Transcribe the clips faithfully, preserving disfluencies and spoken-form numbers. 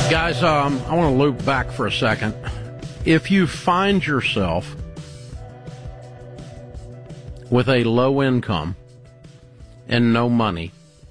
Guys, um, I want to loop back for a second. If you find yourself with a low income and no money,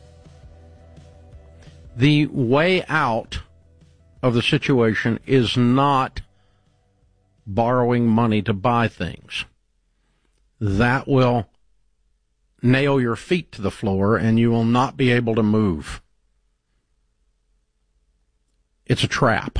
the way out of the situation is not borrowing money to buy things. That will nail your feet to the floor and you will not be able to move. It's a trap.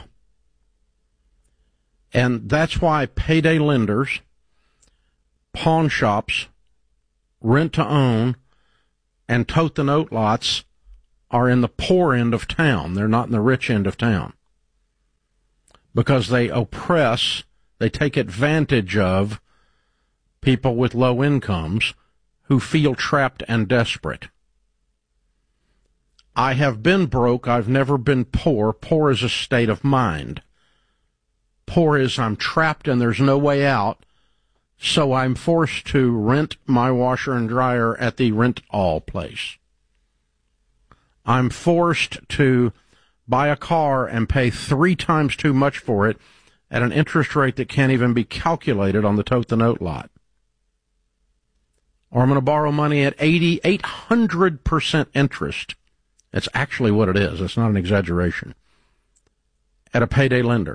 And that's why payday lenders, pawn shops, rent to own, and tote the note lots are in the poor end of town. They're not in the rich end of town. Because they oppress, they take advantage of people with low incomes who feel trapped and desperate. I have been broke. I've never been poor. Poor is a state of mind. Poor is I'm trapped and there's no way out, so I'm forced to rent my washer and dryer at the rent-all place. I'm forced to buy a car and pay three times too much for it at an interest rate that can't even be calculated on the tote the note lot. Or I'm going to borrow money at eighty, eight hundred percent interest. That's actually what it is. It's not an exaggeration. At a payday lender.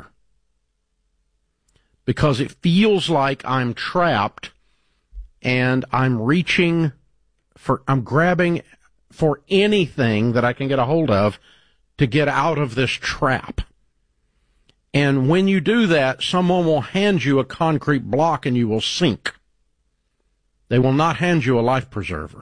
Because it feels like I'm trapped and I'm reaching for, I'm grabbing for anything that I can get a hold of to get out of this trap. And when you do that, someone will hand you a concrete block and you will sink. They will not hand you a life preserver.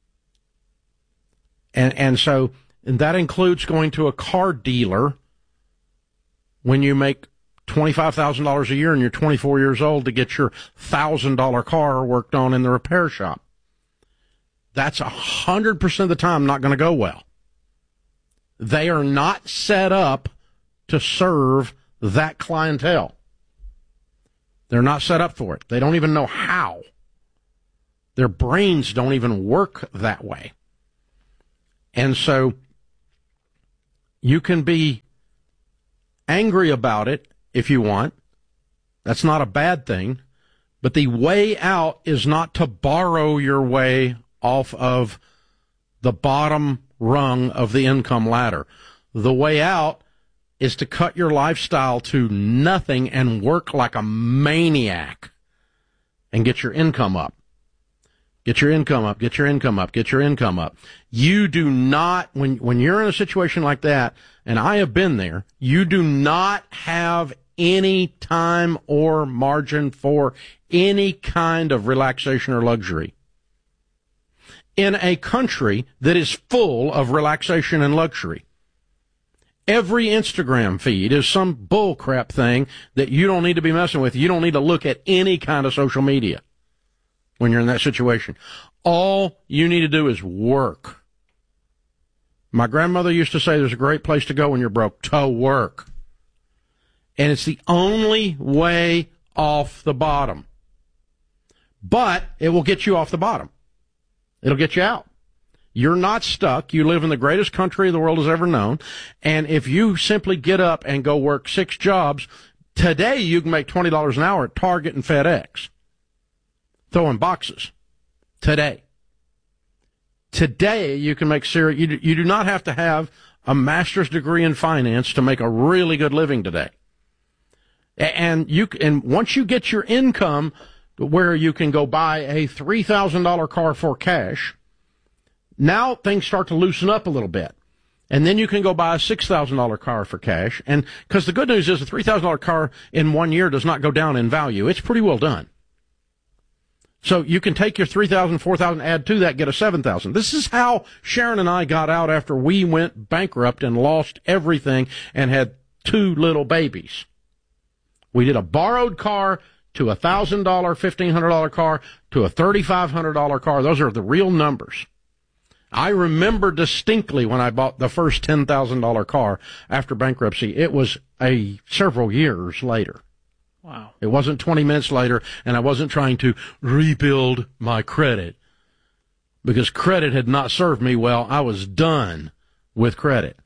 And and so and that includes going to a car dealer when you make twenty-five thousand dollars a year and you're twenty-four years old to get your one thousand dollars car worked on in the repair shop. That's one hundred percent of the time not going to go well. They are not set up to serve that clientele. They're not set up for it. They don't even know how. Their brains don't even work that way. And so you can be angry about it if you want. That's not a bad thing. But the way out is not to borrow your way off of the bottom rung of the income ladder. The way out is to cut your lifestyle to nothing and work like a maniac and get your income up. Get your income up, get your income up, get your income up. You do not, when, when you're in a situation like that, and I have been there, you do not have any time or margin for any kind of relaxation or luxury. In a country that is full of relaxation and luxury, every Instagram feed is some bullcrap thing that you don't need to be messing with. You don't need to look at any kind of social media when you're in that situation. All you need to do is work. My grandmother used to say there's a great place to go when you're broke, to work. And it's the only way off the bottom. But it will get you off the bottom. It'll get you out. You're not stuck. You live in the greatest country the world has ever known. And if you simply get up and go work six jobs, today you can make twenty dollars an hour at Target and FedEx. Throwing boxes. Today. Today you can make serious, you do, you do not have to have a master's degree in finance to make a really good living today. And you, and once you get your income where you can go buy a three thousand dollars car for cash, now things start to loosen up a little bit. And then you can go buy a six thousand dollars car for cash. And because the good news is a three thousand dollars car in one year does not go down in value. It's pretty well done. So you can take your three thousand, four thousand, add to that, get a seven thousand. This is how Sharon and I got out after we went bankrupt and lost everything and had two little babies. We did a borrowed car to a one thousand dollars, fifteen hundred dollars car to a thirty-five hundred dollars car. Those are the real numbers. I remember distinctly when I bought the first ten thousand dollars car after bankruptcy. It was a several years later. Wow. It wasn't twenty minutes later, and I wasn't trying to rebuild my credit because credit had not served me well. I was done with credit.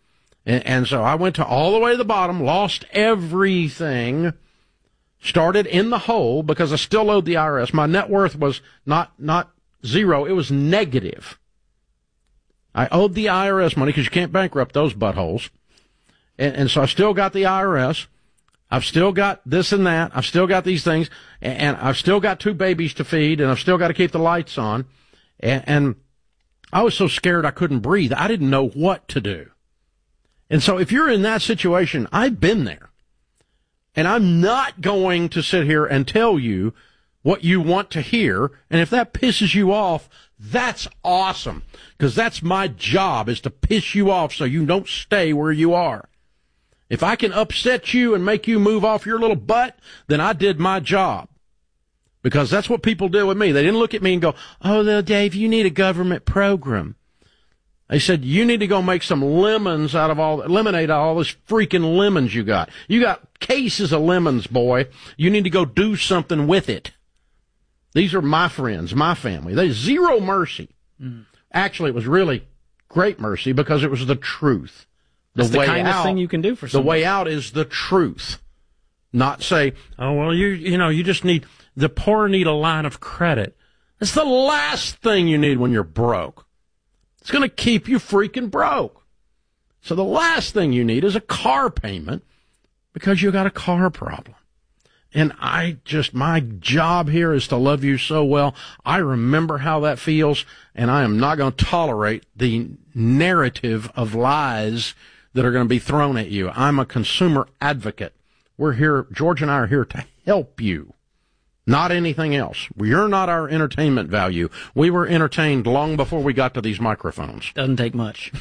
And, and so I went to all the way to the bottom, lost everything, started in the hole because I still owed the I R S. My net worth was not, not zero. It was negative. I owed the I R S money because you can't bankrupt those buttholes. And, and so I still got the I R S. I've still got this and that. I've still got these things. And, and I've still got two babies to feed. And I've still got to keep the lights on. And, and I was so scared I couldn't breathe. I didn't know what to do. And so if you're in that situation, I've been there. And I'm not going to sit here and tell you what you want to hear. And if that pisses you off, that's awesome. Because that's my job, is to piss you off so you don't stay where you are. If I can upset you and make you move off your little butt, then I did my job. Because that's what people did with me. They didn't look at me and go, oh, little Dave, you need a government program. They said, you need to go make some lemons out of all, lemonade out of all this freaking lemons you got. You got cases of lemons, boy. You need to go do something with it. These are my friends, my family. There's zero mercy. Mm. Actually, it was really great mercy because it was the truth. The That's the way kindest out, thing you can do for someone. The way out is the truth. Not say, oh, well, you, you know, you just need, the poor need a line of credit. That's the last thing you need when you're broke. It's going to keep you freaking broke. So the last thing you need is a car payment because you got a car problem. And I just, my job here is to love you so well. I remember how that feels, and I am not going to tolerate the narrative of lies that are going to be thrown at you. I'm a consumer advocate. We're here, George and I are here to help you. Not anything else. You're not our entertainment value. We were entertained long before we got to these microphones. Doesn't take much.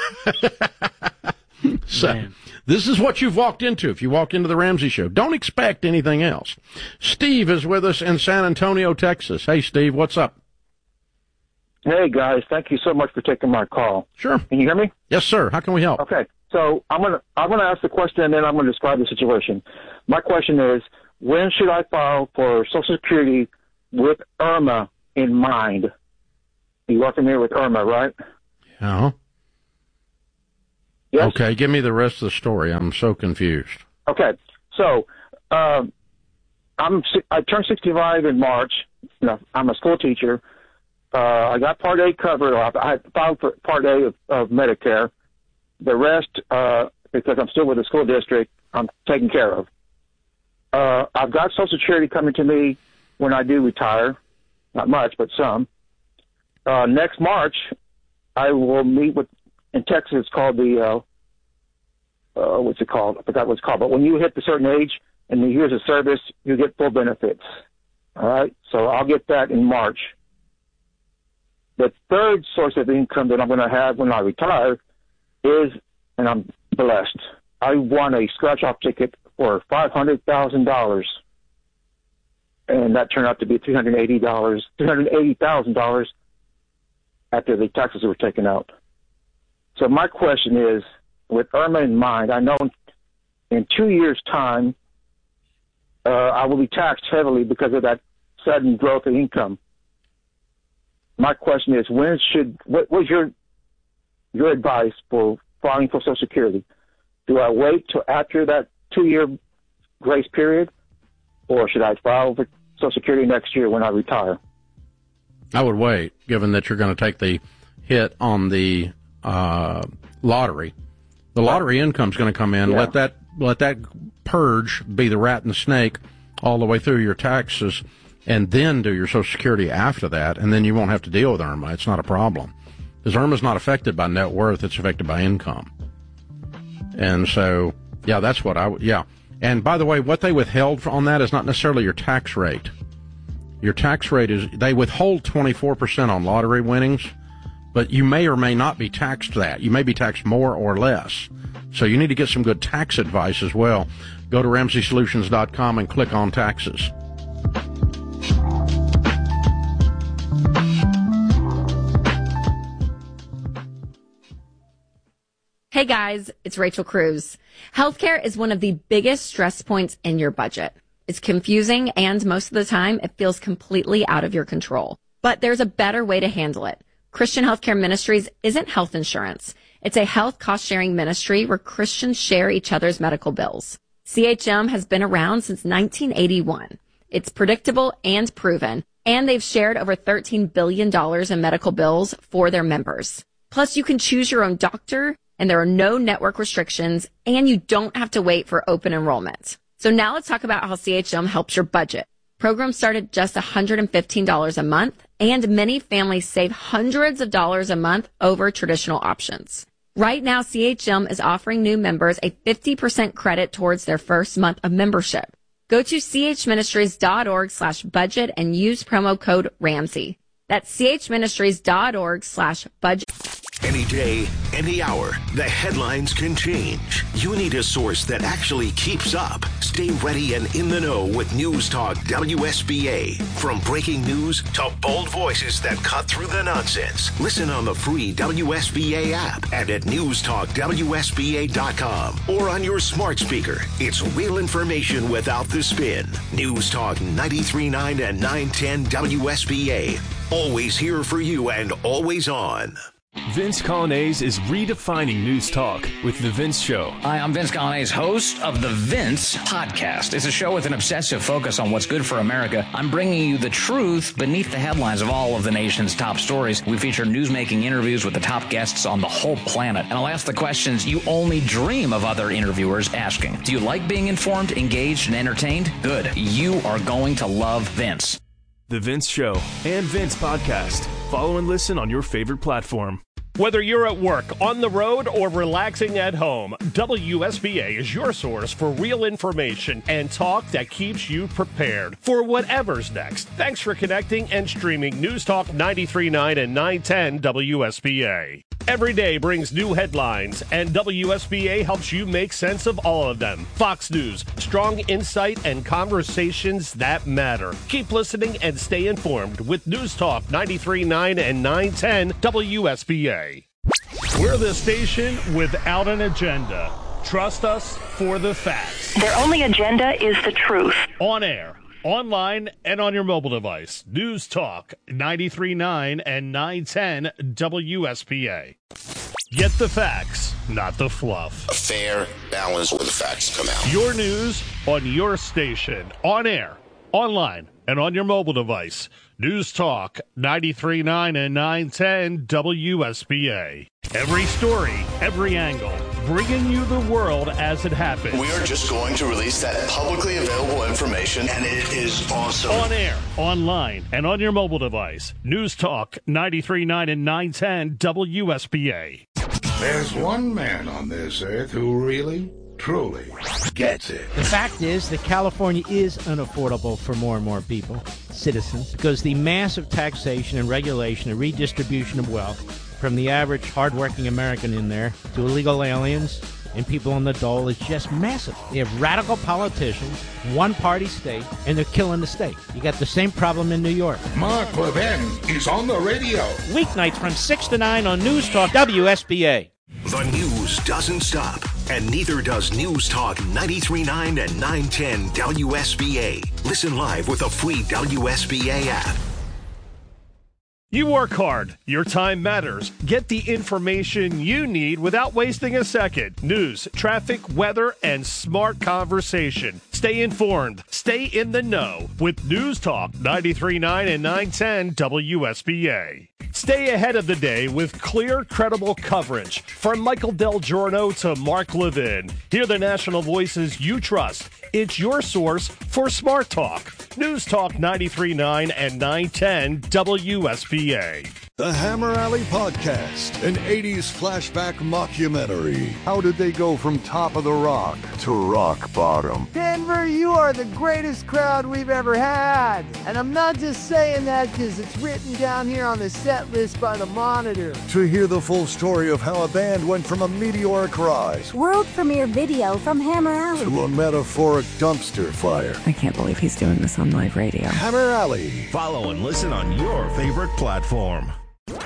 So, Man. This is what you've walked into if you walk into the Ramsey Show. Don't expect anything else. Steve is with us in San Antonio, Texas. Hey, Steve, what's up? Hey, guys. Thank you so much for taking my call. Sure. Can you hear me? Yes, sir. How can we help? Okay. So I'm gonna I'm gonna ask the question, and then I'm gonna describe the situation. My question is, when should I file for Social Security with IRMA in mind? You are familiar with IRMA, right? Yeah. Yes? Okay, give me the rest of the story. I'm so confused. Okay. So uh, I'm I turned sixty-five in March. You know, I'm a school teacher. Uh, I got Part A covered. I filed for Part A of, of Medicare. The rest, uh, because I'm still with the school district, I'm taken care of. Uh, I've got Social Security coming to me when I do retire. Not much, but some. Uh, next March, I will meet with, in Texas, it's called the, uh, uh, what's it called? I forgot what it's called. But when you hit a certain age and the years of service, you get full benefits. All right? So I'll get that in March. The third source of income that I'm going to have when I retire is, and I'm blessed, I won a scratch-off ticket for five hundred thousand dollars, and that turned out to be three hundred eighty dollars, three hundred eighty thousand dollars after the taxes were taken out. So my question is, with IRMA in mind, I know in two years' time, uh, I will be taxed heavily because of that sudden growth in income. My question is, when should, what was your your advice for filing for Social Security? Do I wait till after that two-year grace period, or should I file for Social Security next year when I retire? I would wait, given that you're going to take the hit on the uh, lottery. The lottery income is going to come in. Yeah. Let that let that purge be the rat and the snake all the way through your taxes, and then do your Social Security after that, and then you won't have to deal with IRMA. It's not a problem. Because IRMA's not affected by net worth, it's affected by income. And so, yeah, that's what I would, yeah. And by the way, what they withheld on that is not necessarily your tax rate. Your tax rate is, they withhold twenty-four percent on lottery winnings, but you may or may not be taxed that. You may be taxed more or less. So you need to get some good tax advice as well. Go to Ramsey Solutions dot com and click on taxes. Hey guys, it's Rachel Cruz. Healthcare is one of the biggest stress points in your budget. It's confusing, and most of the time, it feels completely out of your control. But there's a better way to handle it. Christian Healthcare Ministries isn't health insurance. It's a health cost-sharing ministry where Christians share each other's medical bills. C H M has been around since nineteen eighty-one. It's predictable and proven, and they've shared over thirteen billion dollars in medical bills for their members. Plus, you can choose your own doctor, and there are no network restrictions, and you don't have to wait for open enrollment. So now let's talk about how C H M helps your budget. Programs start at just one hundred fifteen dollars a month, and many families save hundreds of dollars a month over traditional options. Right now, C H M is offering new members a fifty percent credit towards their first month of membership. Go to chministries.org slash budget and use promo code Ramsey. That's chministries.org slash budget. Any day, any hour, the headlines can change. You need a source that actually keeps up. Stay ready and in the know with News Talk W S B A. From breaking news to bold voices that cut through the nonsense. Listen on the free W S B A app and at news talk W S B A dot com or on your smart speaker. It's real information without the spin. News Talk ninety-three point nine and nine ten W S B A. Always here for you and always on. Vince Colonnese is redefining news talk with The Vince Show. Hi, I'm Vince Colonnese, host of The Vince Podcast. It's a show with an obsessive focus on what's good for America. I'm bringing you the truth beneath the headlines of all of the nation's top stories. We feature newsmaking interviews with the top guests on the whole planet. And I'll ask the questions you only dream of other interviewers asking. Do you like being informed, engaged, and entertained? Good. You are going to love Vince. The Vince Show and Vince Podcast. Follow and listen on your favorite platform. Whether you're at work, on the road, or relaxing at home, W S B A is your source for real information and talk that keeps you prepared for whatever's next. Thanks for connecting and streaming News Talk ninety-three point nine and nine ten W S B A. Every day brings new headlines, and W S B A helps you make sense of all of them. Fox News, strong insight and conversations that matter. Keep listening and stay informed with News Talk ninety-three point nine and nine ten W S B A. We're the station without an agenda. Trust us for the facts. Their only agenda is the truth. On air, online, and on your mobile device. News Talk ninety-three point nine and nine ten W S B A. Get the facts, not the fluff. A fair balance where the facts come out. Your news on your station. On air, online, and on your mobile device. News Talk ninety-three point nine and nine ten W S B A. Every story, every angle, bringing you the world as it happens. We are just going to release that publicly available information, and it is awesome. On air, online, and on your mobile device. News Talk ninety-three point nine and nine ten W S B A. There's one man on this earth who really, truly gets it. The fact is that California is unaffordable for more and more people, citizens, because the massive taxation and regulation and redistribution of wealth from the average hardworking American in there to illegal aliens and people on the dole is just massive. They have radical politicians, one-party state, and they're killing the state. You got the same problem in New York. Mark Levin is on the radio. Weeknights from six to nine on News Talk W S B A. The news doesn't stop, and neither does News Talk ninety-three point nine and nine ten W S B A. Listen live with a free W S B A app. You work hard. Your time matters. Get the information you need without wasting a second. News, traffic, weather, and smart conversation. Stay informed. Stay in the know with News Talk ninety-three point nine and nine ten W S B A. Stay ahead of the day with clear, credible coverage. From Michael Del Giorno to Mark Levin. Hear the national voices you trust. It's your source for smart talk. News Talk ninety-three point nine and nine ten W S B A. The Hammer Alley Podcast, an eighties flashback mockumentary. How did they go from top of the rock to rock bottom? Denver, you are the greatest crowd we've ever had. And I'm not just saying that because it's written down here on the set list by the Monitor. To hear the full story of how a band went from a meteoric rise, world premiere video from Hammer Alley, to a metaphoric dumpster fire. I can't believe he's doing this on live radio. Hammer Alley. Follow and listen on your favorite platform.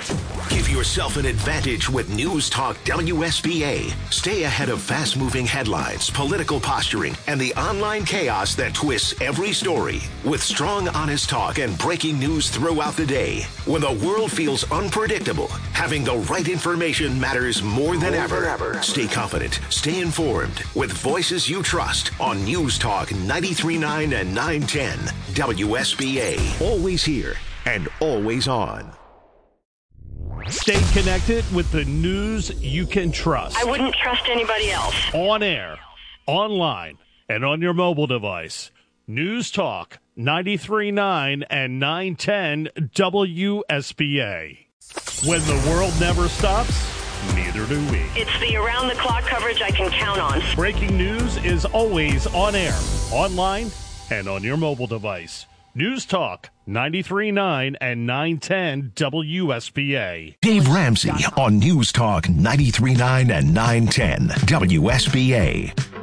Give yourself an advantage with News Talk W S B A. Stay ahead of fast-moving headlines, political posturing, and the online chaos that twists every story. With strong, honest talk and breaking news throughout the day. When the world feels unpredictable, having the right information matters more than ever. ever. Stay confident, stay informed, with voices you trust on News Talk ninety-three point nine and nine ten W S B A. Always here and always on. Stay connected with the news you can trust. I wouldn't trust anybody else. On air, online, and on your mobile device. News Talk ninety-three point nine and nine ten W S B A. When the world never stops, neither do we. It's the around-the-clock coverage I can count on. Breaking news is always on air, online, and on your mobile device. News Talk ninety-three point nine and nine ten W S B A. Dave Ramsey on News Talk ninety-three point nine and nine ten W S B A.